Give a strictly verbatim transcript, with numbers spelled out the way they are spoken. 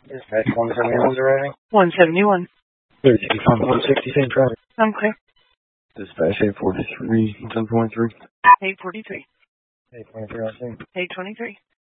Dispatch one seventy-one is arriving. one seventy-one. thirteen from one sixty, same traffic. I'm clear. Dispatch eight forty-three, ten twenty-three. eight forty-three. eight twenty-three, on scene. eight twenty-three.